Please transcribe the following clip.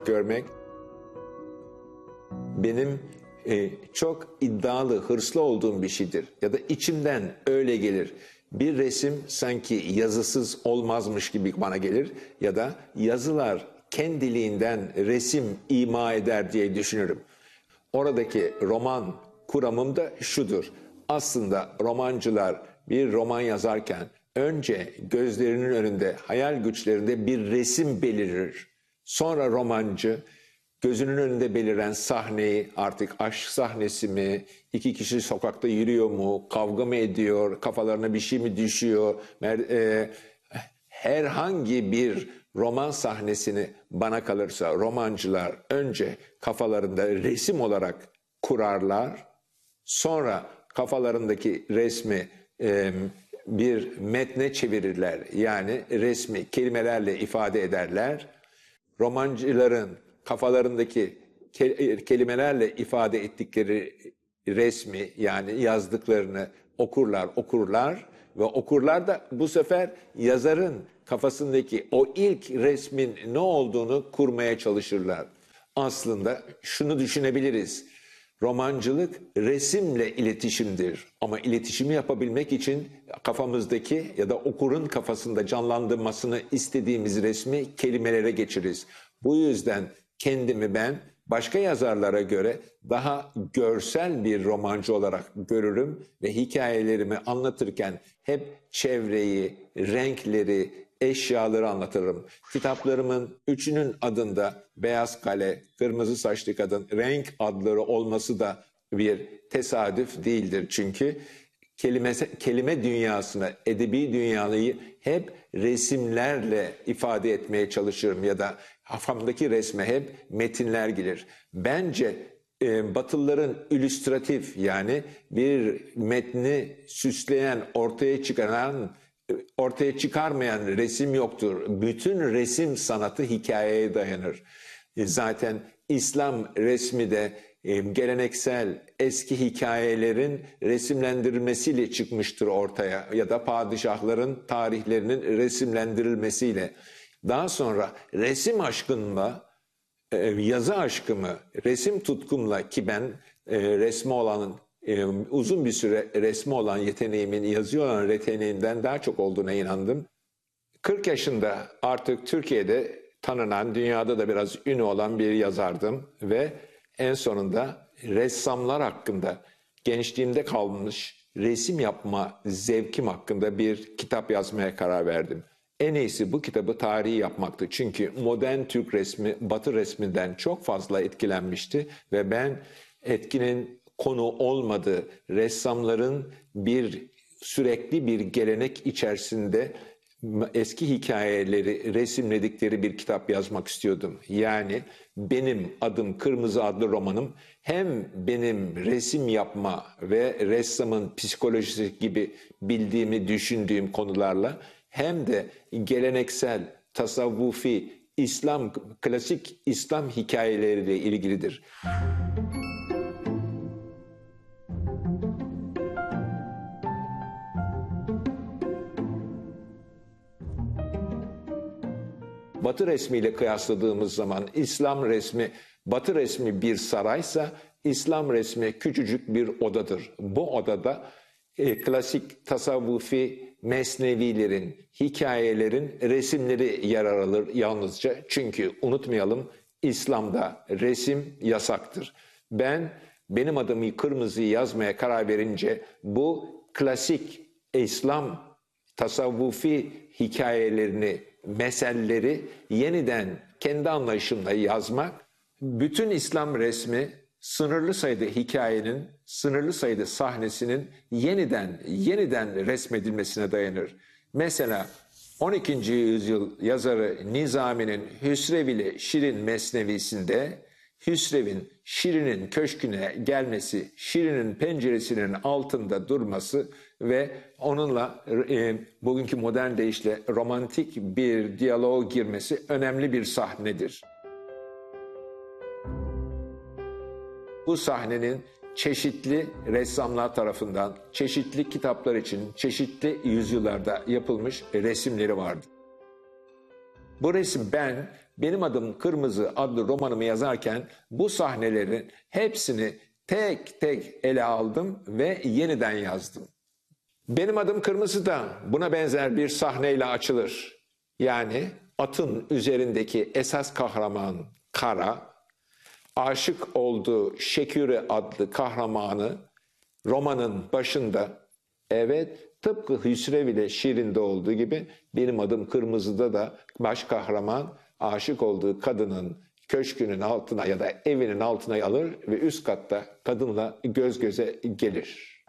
görmek benim çok iddialı, hırslı olduğum bir şeydir. Ya da içimden öyle gelir. Bir resim sanki yazısız olmazmış gibi bana gelir. Ya da yazılar kendiliğinden resim ima eder diye düşünürüm. Oradaki roman kuramım da şudur. Aslında romancılar bir roman yazarken önce gözlerinin önünde, hayal güçlerinde bir resim belirir. Sonra romancı gözünün önünde beliren sahneyi, artık aşk sahnesi mi, iki kişi sokakta yürüyor mu, kavga mı ediyor, kafalarına bir şey mi düşüyor, herhangi bir roman sahnesini bana kalırsa romancılar önce kafalarında resim olarak kurarlar, sonra kafalarındaki resmi bir metne çevirirler. Yani resmi kelimelerle ifade ederler. Romancıların kafalarındaki kelimelerle ifade ettikleri resmi, yani yazdıklarını okurlar ve okurlar da bu sefer yazarın kafasındaki o ilk resmin ne olduğunu kurmaya çalışırlar. Aslında şunu düşünebiliriz. Romancılık resimle iletişimdir. Ama iletişimi yapabilmek için kafamızdaki ya da okurun kafasında canlandırmasını istediğimiz resmi kelimelere geçiririz. Bu yüzden kendimi ben başka yazarlara göre daha görsel bir romancı olarak görürüm ve hikayelerimi anlatırken hep çevreyi, renkleri, eşyaları anlatırım. Kitaplarımın üçünün adında beyaz kale, kırmızı saçlı kadın, renk adları olması da bir tesadüf değildir. Çünkü kelime dünyasına, edebi dünyayı hep resimlerle ifade etmeye çalışırım ya da kafamdaki resme hep metinler gelir. Bence Batılıların illüstratif, yani bir metni süsleyen, ortaya çıkarmayan resim yoktur. Bütün resim sanatı hikayeye dayanır. Zaten İslam resmi de geleneksel eski hikayelerin resimlendirilmesiyle çıkmıştır ortaya ya da padişahların tarihlerinin resimlendirilmesiyle. Daha sonra resim aşkımla, yazı aşkımı, resim tutkumla, ki ben resme olan, uzun bir süre resme olan yeteneğimin, yazı olan yeteneğimden daha çok olduğuna inandım. 40 yaşında artık Türkiye'de tanınan, dünyada da biraz ünlü olan bir yazardım ve en sonunda ressamlar hakkında, gençliğimde kalmış resim yapma zevkim hakkında bir kitap yazmaya karar verdim. En iyisi bu kitabı tarihi yapmaktı. Çünkü modern Türk resmi Batı resminden çok fazla etkilenmişti ve ben etkinin konu olmadığı, ressamların sürekli bir gelenek içerisinde eski hikayeleri resimledikleri bir kitap yazmak istiyordum. Yani Benim Adım Kırmızı adlı romanım hem benim resim yapma ve ressamın psikolojisi gibi bildiğimi düşündüğüm konularla hem de geleneksel, tasavvufi, klasik İslam hikayeleriyle ilgilidir. Batı resmiyle kıyasladığımız zaman İslam resmi, Batı resmi bir saraysa İslam resmi küçücük bir odadır. Bu odada klasik tasavvufi mesnevilerin, hikayelerin resimleri yer alır yalnızca. Çünkü unutmayalım, İslam'da resim yasaktır. Benim adımı kırmızı yazmaya karar verince bu klasik İslam tasavvufi hikayelerini, meselleri yeniden kendi anlayışımla yazmak, bütün İslam resmi sınırlı sayıda hikayenin, sınırlı sayıda sahnesinin yeniden resmedilmesine dayanır. Mesela 12. yüzyıl yazarı Nizami'nin Hüsrev ile Şirin Mesnevisinde Hüsrev'in Şirin'in köşküne gelmesi, Şirin'in penceresinin altında durması ve onunla bugünkü modern deyişle romantik bir diyaloğa girmesi önemli bir sahnedir. Bu sahnenin çeşitli ressamlar tarafından, çeşitli kitaplar için, çeşitli yüzyıllarda yapılmış resimleri vardır. Bu resim Benim Adım Kırmızı adlı romanımı yazarken bu sahnelerin hepsini tek tek ele aldım ve yeniden yazdım. Benim Adım Kırmızı da buna benzer bir sahneyle açılır. Yani atın üzerindeki esas kahraman Kara, aşık olduğu Şeküre adlı kahramanı romanın başında, evet tıpkı Hüsrev ile Şirin'de olduğu gibi Benim Adım Kırmızı'da da baş kahraman aşık olduğu kadının köşkünün altına ya da evinin altına alır ve üst katta kadınla göz göze gelir.